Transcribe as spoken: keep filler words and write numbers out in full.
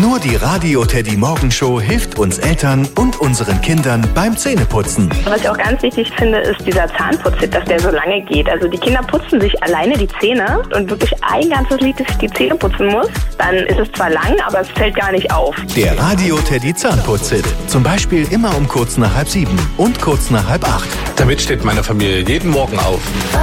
Nur die Radio Teddy Morgenshow hilft uns Eltern und unseren Kindern beim Zähneputzen. Was ich auch ganz wichtig finde, ist dieser Zahnputzhit, dass der so lange geht. Also die Kinder putzen sich alleine die Zähne und wirklich ein ganzes Lied, dass ich die Zähne putzen muss. Dann ist es zwar lang, aber es fällt gar nicht auf. Der Radio Teddy Zahnputzhit. Zum Beispiel immer um kurz nach halb sieben und kurz nach halb acht. Damit steht meine Familie jeden Morgen auf.